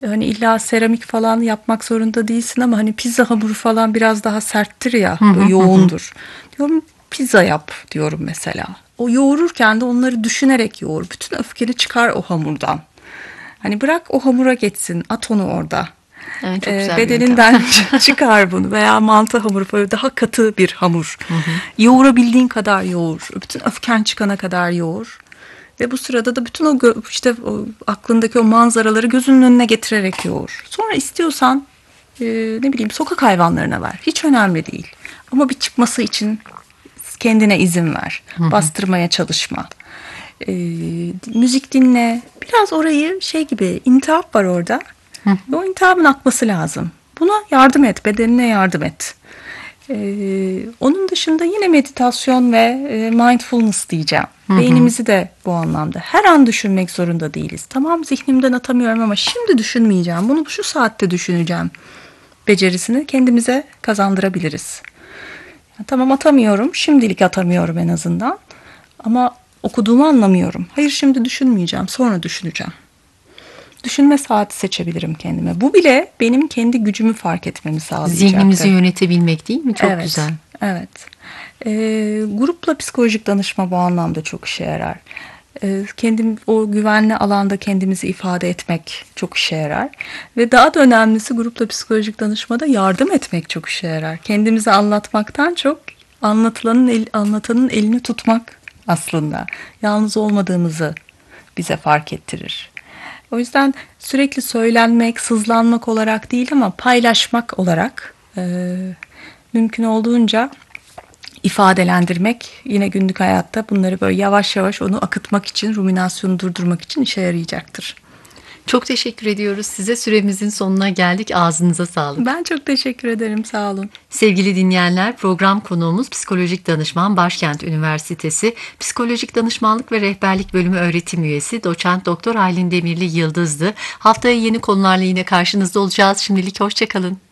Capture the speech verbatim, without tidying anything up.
Hani illa seramik falan yapmak zorunda değilsin ama hani pizza hamuru falan biraz daha serttir ya, Hı hı hı. Hı. yoğundur. Diyorum pizza yap diyorum mesela. O yoğururken de onları düşünerek yoğur. Bütün öfkeni çıkar o hamurdan. Hani bırak o hamura geçsin, at onu orada. Evet, çok Ee, güzel bir yöntem. bedeninden çıkar bunu veya mantı hamuru böyle daha katı bir hamur. Hı hı. Yoğurabildiğin kadar yoğur. Bütün öfken çıkana kadar yoğur. Ve bu sırada da bütün o gö- işte o aklındaki o manzaraları gözünün önüne getirerek yoğur. Sonra istiyorsan e, ne bileyim sokak hayvanlarına ver. Hiç önemli değil. Ama bir çıkması için kendine izin ver. Hı hı. Bastırmaya çalışma. E, müzik dinle. Biraz orayı şey gibi intihap var orada. Hı hı. Ve o intihabın akması lazım. Buna yardım et. Bedenine yardım et. Ee, onun dışında yine meditasyon ve e, mindfulness diyeceğim. Hı hı. Beynimizi de bu anlamda her an düşünmek zorunda değiliz. Tamam zihnimden atamıyorum ama şimdi düşünmeyeceğim. Bunu şu saatte düşüneceğim. Becerisini kendimize kazandırabiliriz. Ya, tamam atamıyorum. Şimdilik atamıyorum en azından. Ama okuduğumu anlamıyorum. Hayır şimdi düşünmeyeceğim. Sonra düşüneceğim. Düşünme saati seçebilirim kendime. Bu bile benim kendi gücümü fark etmemi Zihnimizi sağlayacaktır. yönetebilmek değil mi? Çok Evet, güzel. evet. Ee, grupla psikolojik danışma bu anlamda çok işe yarar. Ee, kendim o güvenli alanda kendimizi ifade etmek çok işe yarar. Ve daha da önemlisi grupla psikolojik danışmada yardım etmek çok işe yarar. Kendimizi anlatmaktan çok anlatılanın el, anlatanın elini tutmak aslında. Yalnız olmadığımızı bize fark ettirir. O yüzden sürekli söylenmek, sızlanmak olarak değil ama paylaşmak olarak e, mümkün olduğunca ifadelendirmek yine günlük hayatta bunları böyle yavaş yavaş onu akıtmak için, ruminasyonu durdurmak için işe yarayacaktır. Çok teşekkür ediyoruz size. Süremizin sonuna geldik. Ağzınıza sağlık. Ben çok teşekkür ederim. Sağ olun. Sevgili dinleyenler, program konuğumuz psikolojik danışman Başkent Üniversitesi Psikolojik Danışmanlık ve Rehberlik Bölümü öğretim üyesi Doçent Doktor Aylin Demirli Yıldız'dı. Haftaya yeni konularla yine karşınızda olacağız. Şimdilik hoşça kalın.